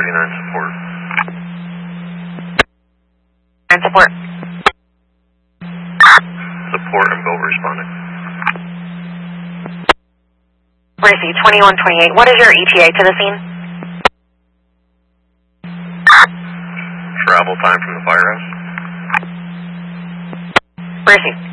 support. And support. Support and boat responding. Gracie, 2128, what is your ETA to the scene? Travel time from the firehouse. Gracie.